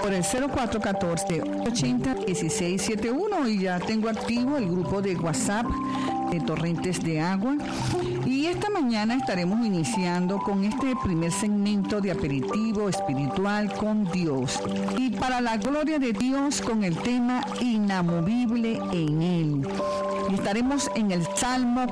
por el 0414-80-1671 y ya tengo activo el grupo de WhatsApp de Torrentes de Agua. Y esta mañana estaremos iniciando con este primer segmento de aperitivo espiritual con Dios. Y para la gloria de Dios con el tema inamovible en Él. Y estaremos en el Salmo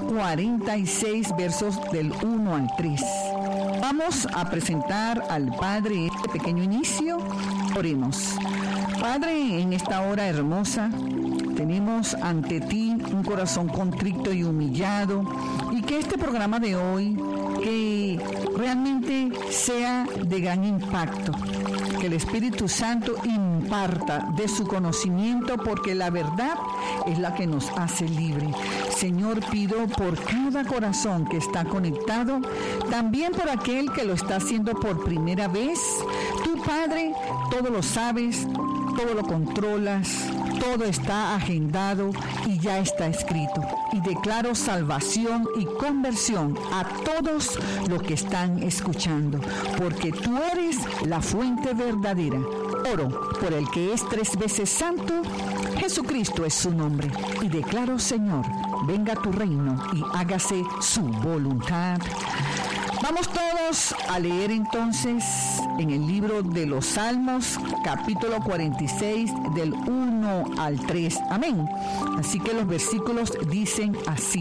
46, versos del 1 al 3. Vamos a presentar al Padre este pequeño inicio. Oremos. Padre, en esta hora hermosa, tenemos ante ti un corazón contrito y humillado, y que este programa de hoy, que realmente sea de gran impacto, que el Espíritu Santo imparta de su conocimiento, porque la verdad es la que nos hace libre. Señor, pido por cada corazón que está conectado, también por aquel que lo está haciendo por primera vez. Tú, Padre, todo lo sabes, todo lo controlas, todo está agendado y ya está escrito. Y declaro salvación y conversión a todos los que están escuchando, porque tú eres la fuente verdadera. Oro por el que es 3 veces santo, Jesucristo es su nombre. Y declaro, Señor, venga tu reino y hágase su voluntad. Vamos todos a leer entonces en el libro de los Salmos, capítulo 46, del 1 al 3. Amén. Así que los versículos dicen así: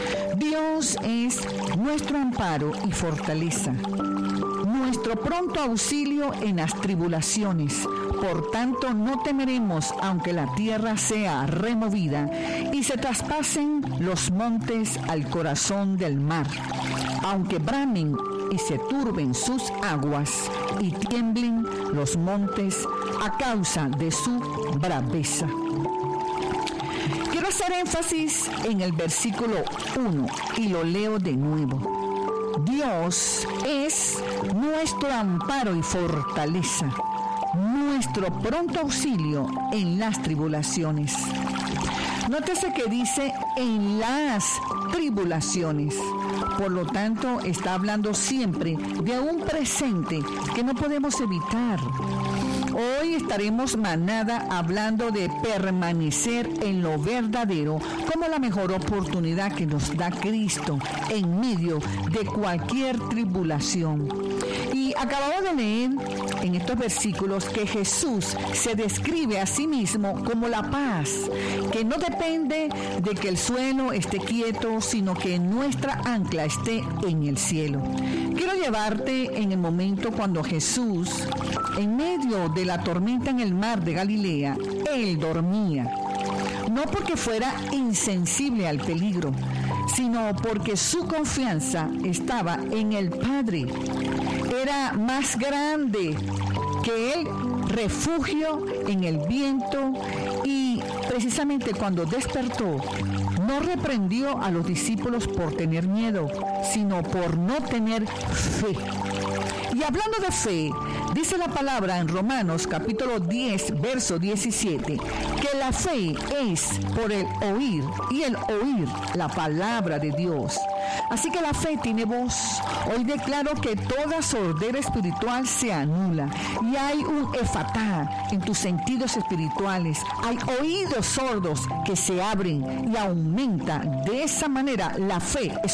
Dios es nuestro amparo y fortaleza, nuestro pronto auxilio en las tribulaciones. Por tanto, no temeremos aunque la tierra sea removida y se traspasen los montes al corazón del mar, aunque bramen y se turben sus aguas y tiemblen los montes a causa de su braveza. Quiero hacer énfasis en el versículo 1 y lo leo de nuevo. Dios es nuestro amparo y fortaleza, nuestro pronto auxilio en las tribulaciones. Nótese que dice en las tribulaciones. Por lo tanto, está hablando siempre de un presente que no podemos evitar. Hoy estaremos, manada, hablando de permanecer en lo verdadero como la mejor oportunidad que nos da Cristo en medio de cualquier tribulación. Y acabamos de leer en estos versículos que Jesús se describe a sí mismo como la paz, que no depende de que el suelo esté quieto, sino que nuestra ancla esté en el cielo. Quiero llevarte en el momento cuando Jesús, en medio de la tormenta en el mar de Galilea, Él dormía. No porque fuera insensible al peligro, sino porque su confianza estaba en el Padre. Era más grande que el refugio en el viento, y precisamente cuando despertó, no reprendió a los discípulos por tener miedo, sino por no tener fe. Y hablando de fe, dice la palabra en Romanos capítulo 10, verso 17, que la fe es por el oír y el oír la palabra de Dios. Así que la fe tiene voz. Hoy declaro que toda sordera espiritual se anula y hay un efatá en tus sentidos espirituales. Hay oídos sordos que se abren y aumenta de esa manera la fe. Es